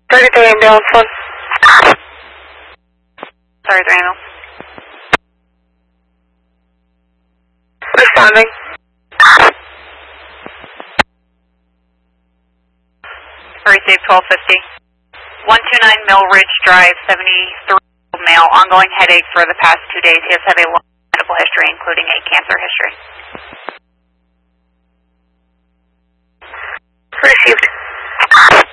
33 ambulance 1. Sorry, 3 ambulance. Responding. 1250. 129 Mill Ridge Drive, 73 male, ongoing headache for the past 2 days. He has had a long medical history, including a cancer history. Received.